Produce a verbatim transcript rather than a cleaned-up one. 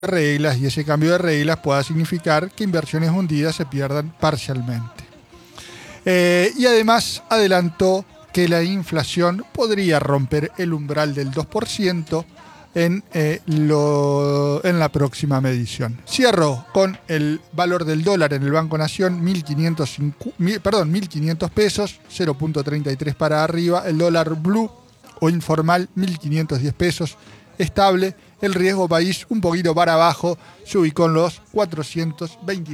reglas y ese cambio de reglas pueda significar que inversiones hundidas se pierdan parcialmente. Eh, y además adelantó que la inflación podría romper el umbral del dos por ciento en, eh, lo, en la próxima medición. Cierro con el valor del dólar en el Banco Nación, mil quinientos, perdón, mil quinientos pesos, cero punto treinta y tres para arriba. El dólar blue o informal, mil quinientos diez pesos, estable. El riesgo país un poquito para abajo, se ubicó en los cuatrocientos veintinueve.